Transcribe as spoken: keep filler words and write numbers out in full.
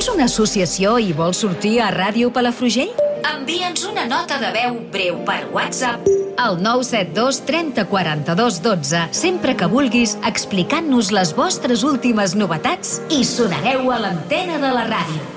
Ets una associació i vols sortir a Ràdio Palafrugell? Envia'ns una nota de veu breu per WhatsApp al nou set dos trenta quaranta-dos dotze, sempre que vulguis, explicant-nos les vostres últimes novetats i sonareu a l'antena de la ràdio.